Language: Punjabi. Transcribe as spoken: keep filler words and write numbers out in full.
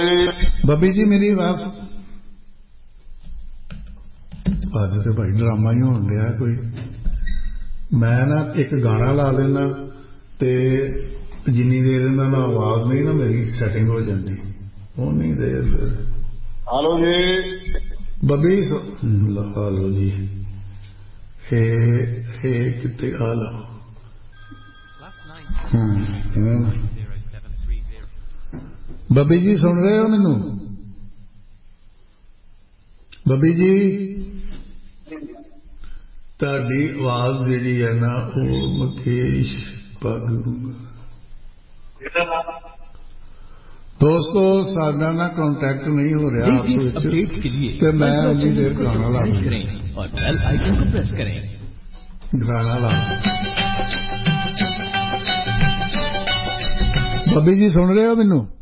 ਬੱਬੀ ਜੀ ਮੇਰੀ ਆਵਾਜ਼ ਅੱਜ ਤੇ ਭਾਈ ਡਰਾਮਾ ਹੀ ਹੋਣ ਡਿਆ ਕੋਈ। ਮੈਂ ਨਾ ਇੱਕ ਗਾਣਾ ਲਾ ਲੈਣਾ ਤੇ ਜਿੰਨੀ ਦੇਰ ਇਹਨਾਂ ਨਾਲ ਆਵਾਜ਼ ਨਹੀਂ ਨਾ ਮੇਰੀ ਸੈਟਿੰਗ ਹੋ ਜਾਂਦੀ ਉਨੀ ਦੇਰ ਫਿਰ। ਹਲੋ ਜੀ ਬੱਬੀ ਹਲੋ ਜੀ ਹੇ ਹੇ ਕਿਤੇ ਆ ਲਓ। ਬੱਬੀ ਜੀ ਸੁਣ ਰਹੇ ਹੋ ਮੈਨੂੰ? ਬੱਬੀ ਜੀ ਤੁਹਾਡੀ ਆਵਾਜ਼ ਜਿਹੜੀ ਹੈ ਨਾ ਉਹ ਮੁਕੇਸ਼ ਪੱਗ ਦੋਸਤੋ ਸਾਡਾ ਨਾ ਕੰਟੈਕਟ ਨਹੀਂ ਹੋ ਰਿਹਾ ਆਪਸ ਵਿੱਚ ਤੇ ਮੈਂ ਉਨੀ ਦੇਰ ਗਾਣਾ ਲਾ ਗਾਣਾ ਲਾ। ਬੱਬੀ ਜੀ ਸੁਣ ਰਹੇ ਹੋ ਮੈਨੂੰ?